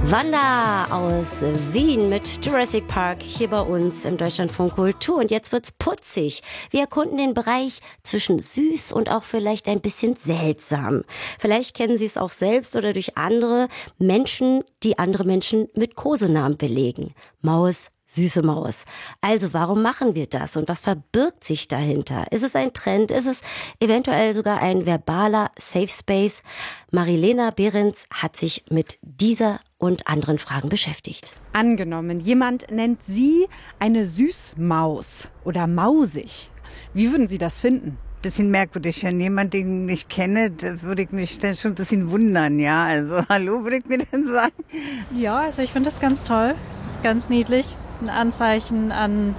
Wanda aus Wien mit Jurassic Park hier bei uns im Deutschlandfunk Kultur. Und jetzt wird's putzig. Wir erkunden den Bereich zwischen süß und auch vielleicht ein bisschen seltsam. Vielleicht kennen Sie es auch selbst oder durch andere Menschen, die andere Menschen mit Kosenamen belegen. Maus, süße Maus. Also warum machen wir das und was verbirgt sich dahinter? Ist es ein Trend? Ist es eventuell sogar ein verbaler Safe Space? Marilena Behrens hat sich mit dieser und anderen Fragen beschäftigt. Angenommen, jemand nennt Sie eine Süßmaus oder mausig. Wie würden Sie das finden? Bisschen merkwürdig. Wenn jemand, den ich kenne, da würde ich mich dann schon ein bisschen wundern, ja. Also, hallo, würde ich mir dann sagen. Ja, also ich finde das ganz toll. Es ist ganz niedlich. Ein Anzeichen an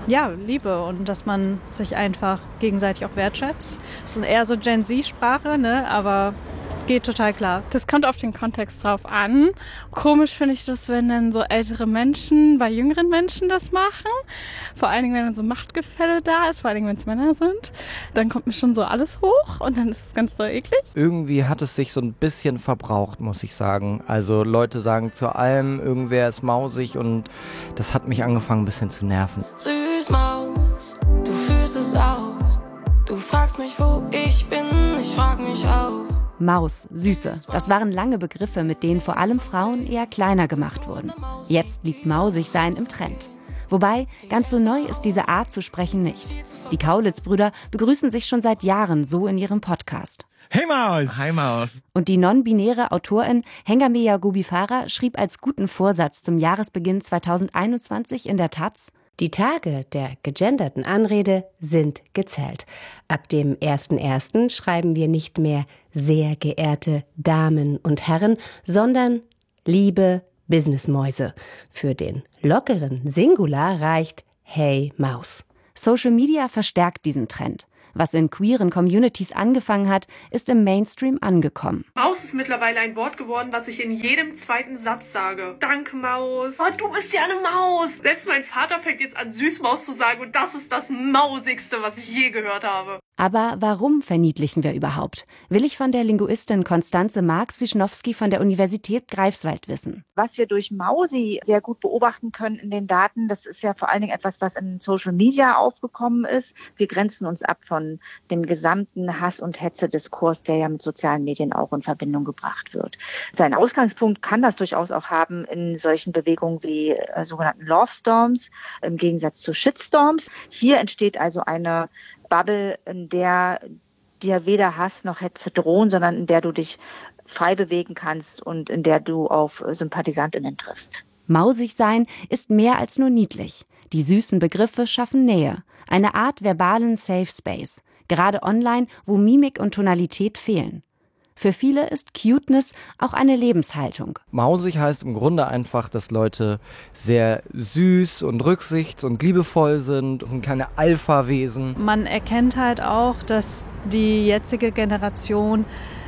Liebe und dass man sich einfach gegenseitig auch wertschätzt. Das ist eher so Gen-Z-Sprache, ne? Aber geht total klar. Das kommt auf den Kontext drauf an. Komisch finde ich das, wenn dann so ältere Menschen bei jüngeren Menschen das machen. Vor allen Dingen, wenn dann so Machtgefälle da ist, vor allen Dingen, wenn es Männer sind. Dann kommt mir schon so alles hoch und dann ist es ganz doll eklig. Irgendwie hat es sich so ein bisschen verbraucht, muss ich sagen. Also Leute sagen zu allem, irgendwer ist mausig und das hat mich angefangen ein bisschen zu nerven. Süßmaus, du fühlst es auch. Du fragst mich, wo ich bin, ich frag mich auch. Maus, Süße, das waren lange Begriffe, mit denen vor allem Frauen eher kleiner gemacht wurden. Jetzt liegt Mausigsein im Trend. Wobei, ganz so neu ist diese Art zu sprechen nicht. Die Kaulitz-Brüder begrüßen sich schon seit Jahren so in ihrem Podcast. Hey Maus! Hi Maus! Und die non-binäre Autorin Hengame Yagubi Farah schrieb als guten Vorsatz zum Jahresbeginn 2021 in der Taz: Die Tage der gegenderten Anrede sind gezählt. Ab dem 1.1. schreiben wir nicht mehr sehr geehrte Damen und Herren, sondern liebe Businessmäuse. Für den lockeren Singular reicht Hey Maus. Social Media verstärkt diesen Trend. Was in queeren Communities angefangen hat, ist im Mainstream angekommen. Maus ist mittlerweile ein Wort geworden, was ich in jedem zweiten Satz sage. Danke, Maus. Oh, du bist ja eine Maus. Selbst mein Vater fängt jetzt an, Süßmaus zu sagen und das ist das Mausigste, was ich je gehört habe. Aber warum verniedlichen wir überhaupt? Will ich von der Linguistin Konstanze Marx-Wischnowski von der Universität Greifswald wissen. Was wir durch Mausi sehr gut beobachten können in den Daten, das ist ja vor allen Dingen etwas, was in Social Media aufgekommen ist. Wir grenzen uns ab von dem gesamten Hass- und Hetze-Diskurs, der ja mit sozialen Medien auch in Verbindung gebracht wird. Seinen Ausgangspunkt kann das durchaus auch haben in solchen Bewegungen wie sogenannten Love Storms, im Gegensatz zu Shitstorms. Hier entsteht also eine Bubble, in der dir weder Hass noch Hetze drohen, sondern in der du dich frei bewegen kannst und in der du auf SympathisantInnen triffst. Mausig sein ist mehr als nur niedlich. Die süßen Begriffe schaffen Nähe, eine Art verbalen Safe Space, gerade online, wo Mimik und Tonalität fehlen. Für viele ist Cuteness auch eine Lebenshaltung. Mausig heißt im Grunde einfach, dass Leute sehr süß und rücksichts- und liebevoll sind. Das sind keine Alpha-Wesen. Man erkennt halt auch, dass die jetzige Generation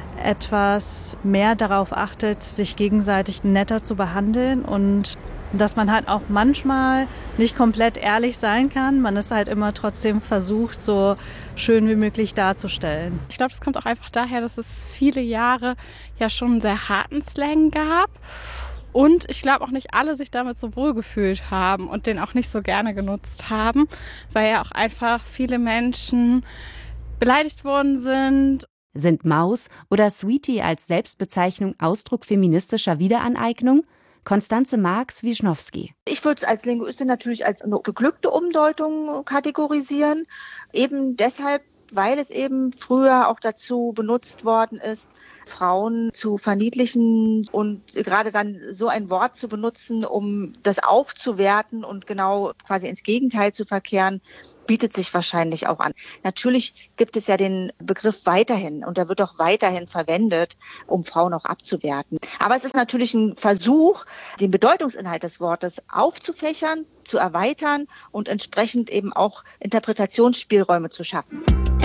etwas mehr darauf achtet, sich gegenseitig netter zu behandeln und dass man halt auch manchmal nicht komplett ehrlich sein kann. Man ist halt immer trotzdem versucht, so schön wie möglich darzustellen. Ich glaube, das kommt auch einfach daher, dass es viele Jahre ja schon einen sehr harten Slang gab. Und ich glaube auch nicht alle sich damit so wohl gefühlt haben und den auch nicht so gerne genutzt haben, weil ja auch einfach viele Menschen beleidigt worden sind. Sind Maus oder Sweetie als Selbstbezeichnung Ausdruck feministischer Wiederaneignung? Konstanze Marx-Wischnowski. Ich würde es als Linguistin natürlich als eine geglückte Umdeutung kategorisieren. Eben deshalb, weil es eben früher auch dazu benutzt worden ist, Frauen zu verniedlichen und gerade dann so ein Wort zu benutzen, um das aufzuwerten und genau quasi ins Gegenteil zu verkehren, bietet sich wahrscheinlich auch an. Natürlich gibt es ja den Begriff weiterhin und der wird auch weiterhin verwendet, um Frauen auch abzuwerten. Aber es ist natürlich ein Versuch, den Bedeutungsinhalt des Wortes aufzufächern, zu erweitern und entsprechend eben auch Interpretationsspielräume zu schaffen.